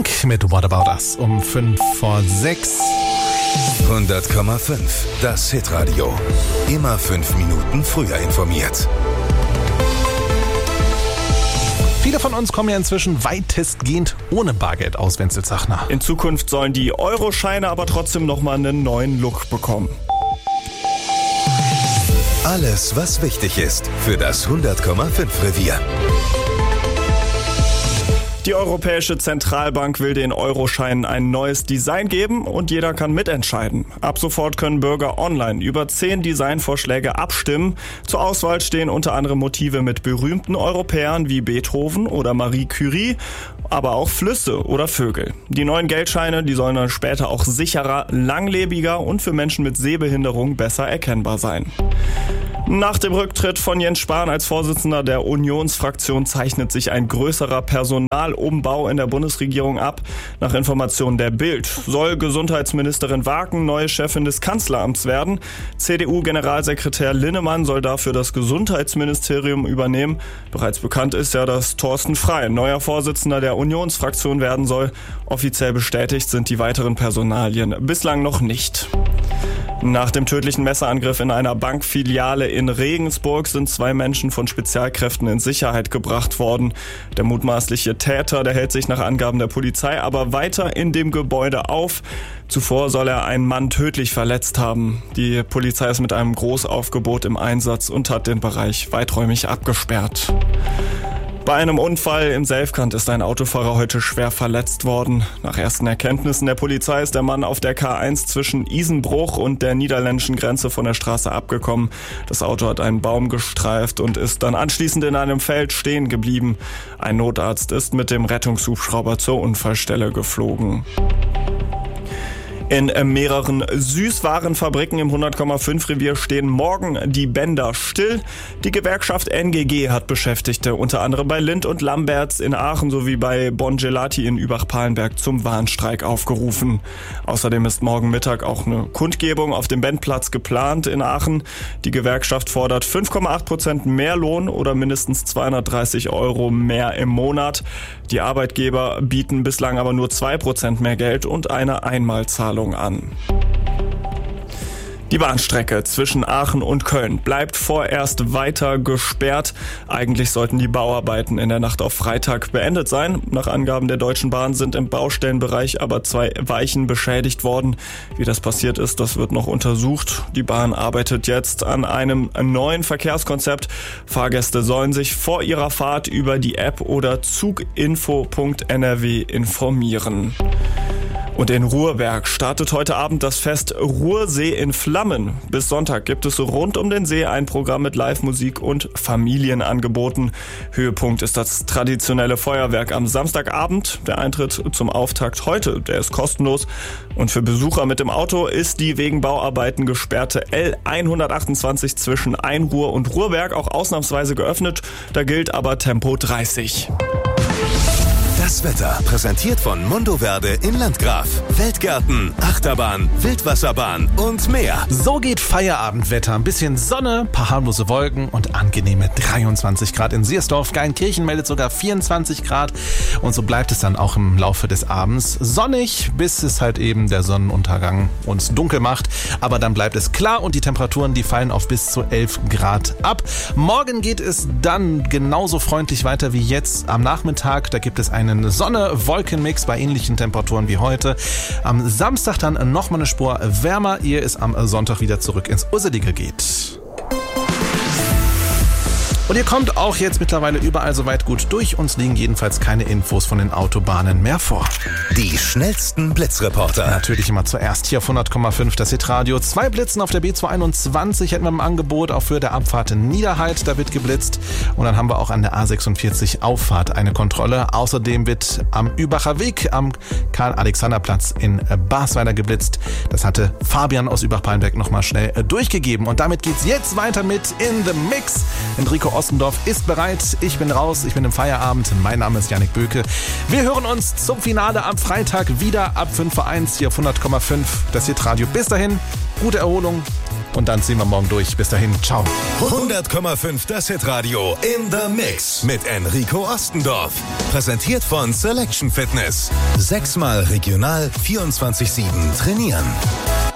Pink mit What About Us um 5:06. 100,5. Das Hitradio. Immer 5 Minuten früher informiert. Viele von uns kommen ja inzwischen weitestgehend ohne Bargeld aus, Wenzel Zachner. In Zukunft sollen die Euroscheine aber trotzdem nochmal einen neuen Look bekommen. Alles, was wichtig ist für das 100,5 Revier. Die Europäische Zentralbank will den Euroscheinen ein neues Design geben und jeder kann mitentscheiden. Ab sofort können Bürger online über 10 Designvorschläge abstimmen. Zur Auswahl stehen unter anderem Motive mit berühmten Europäern wie Beethoven oder Marie Curie, aber auch Flüsse oder Vögel. Die neuen Geldscheine, die sollen dann später auch sicherer, langlebiger und für Menschen mit Sehbehinderung besser erkennbar sein. Nach dem Rücktritt von Jens Spahn als Vorsitzender der Unionsfraktion zeichnet sich ein größerer Personalumbau in der Bundesregierung ab. Nach Informationen der Bild soll Gesundheitsministerin Waken neue Chefin des Kanzleramts werden. CDU-Generalsekretär Linnemann soll dafür das Gesundheitsministerium übernehmen. Bereits bekannt ist ja, dass Thorsten Frey neuer Vorsitzender der Unionsfraktion werden soll. Offiziell bestätigt sind die weiteren Personalien bislang noch nicht. Nach dem tödlichen Messerangriff in einer Bankfiliale in Regensburg sind 2 Menschen von Spezialkräften in Sicherheit gebracht worden. Der mutmaßliche Täter, der hält sich nach Angaben der Polizei aber weiter in dem Gebäude auf. Zuvor soll er einen Mann tödlich verletzt haben. Die Polizei ist mit einem Großaufgebot im Einsatz und hat den Bereich weiträumig abgesperrt. Bei einem Unfall im Selfkant ist ein Autofahrer heute schwer verletzt worden. Nach ersten Erkenntnissen der Polizei ist der Mann auf der K1 zwischen Isenbruch und der niederländischen Grenze von der Straße abgekommen. Das Auto hat einen Baum gestreift und ist dann anschließend in einem Feld stehen geblieben. Ein Notarzt ist mit dem Rettungshubschrauber zur Unfallstelle geflogen. In mehreren Süßwarenfabriken im 100,5 Revier stehen morgen die Bänder still. Die Gewerkschaft NGG hat Beschäftigte unter anderem bei Lindt und Lamberts in Aachen sowie bei Bongelati in Übach-Palenberg zum Warnstreik aufgerufen. Außerdem ist morgen Mittag auch eine Kundgebung auf dem Bendplatz geplant in Aachen. Die Gewerkschaft fordert 5,8% mehr Lohn oder mindestens 230 € mehr im Monat. Die Arbeitgeber bieten bislang aber nur 2% mehr Geld und eine Einmalzahlung an. Die Bahnstrecke zwischen Aachen und Köln bleibt vorerst weiter gesperrt. Eigentlich sollten die Bauarbeiten in der Nacht auf Freitag beendet sein. Nach Angaben der Deutschen Bahn sind im Baustellenbereich aber 2 Weichen beschädigt worden. Wie das passiert ist, das wird noch untersucht. Die Bahn arbeitet jetzt an einem neuen Verkehrskonzept. Fahrgäste sollen sich vor ihrer Fahrt über die App oder zuginfo.nrw informieren. Und in Ruhrberg startet heute Abend das Fest Ruhrsee in Flammen. Bis Sonntag gibt es rund um den See ein Programm mit Live-Musik und Familienangeboten. Höhepunkt ist das traditionelle Feuerwerk am Samstagabend. Der Eintritt zum Auftakt heute, der ist kostenlos. Und für Besucher mit dem Auto ist die wegen Bauarbeiten gesperrte L128 zwischen Einruhr und Ruhrberg auch ausnahmsweise geöffnet. Da gilt aber Tempo 30. Das Wetter präsentiert von Mondoverde in Landgraf. Weltgärten, Achterbahn, Wildwasserbahn und mehr. So geht Feierabendwetter. Ein bisschen Sonne, paar harmlose Wolken und angenehme 23 Grad in Siersdorf. Geilenkirchen meldet sogar 24 Grad. Und so bleibt es dann auch im Laufe des Abends sonnig, bis es halt eben der Sonnenuntergang uns dunkel macht. Aber dann bleibt es klar und die Temperaturen, die fallen auf bis zu 11 Grad ab. Morgen geht es dann genauso freundlich weiter wie jetzt am Nachmittag. Da gibt es einen Sonne-Wolken-Mix bei ähnlichen Temperaturen wie heute. Am Samstag dann nochmal eine Spur wärmer, ehe es am Sonntag wieder zurück ins Urselige geht. Und ihr kommt auch jetzt mittlerweile überall soweit gut durch. Uns liegen jedenfalls keine Infos von den Autobahnen mehr vor. Die schnellsten Blitzreporter. Natürlich immer zuerst hier auf 100,5 das Hitradio. 2 Blitzen auf der B221 hätten wir im Angebot, auch für der Abfahrt in Niederheit, da wird geblitzt. Und dann haben wir auch an der A46 Auffahrt eine Kontrolle. Außerdem wird am Übacher Weg am Karl-Alexander-Platz in Basweiler geblitzt. Das hatte Fabian aus Übach-Palenberg nochmal schnell durchgegeben. Und damit geht's jetzt weiter mit In the Mix. Enrico Ostendorf ist bereit. Ich bin raus, ich bin im Feierabend. Mein Name ist Yannick Böke. Wir hören uns zum Finale am Freitag wieder ab 5 vor 1 hier auf 100,5 das Hitradio. Bis dahin, gute Erholung und dann ziehen wir morgen durch. Bis dahin, ciao. 100,5 das Hitradio in the Mix mit Enrico Ostendorf. Präsentiert von Selection Fitness. 6-mal regional 24/7 trainieren.